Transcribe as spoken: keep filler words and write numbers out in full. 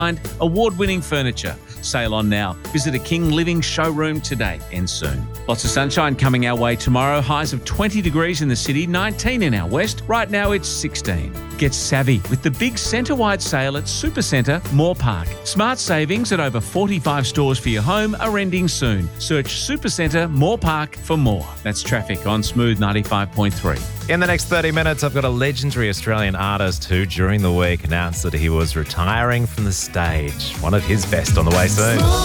award-winning furniture. Sale on now. Visit a King Living showroom today. Ends soon. Lots of sunshine coming our way tomorrow. Highs of twenty degrees in the city, nineteen in our west. Right now it's sixteen. Get savvy with the big centre-wide sale at Supercentre Moore Park. Smart savings at over forty-five stores for your home are ending soon. Search Supercentre Moore Park for more. That's traffic on Smooth ninety-five point three. In the next thirty minutes, I've got a legendary Australian artist who, during the week, announced that he was retiring from the stage. One of his best on the way soon.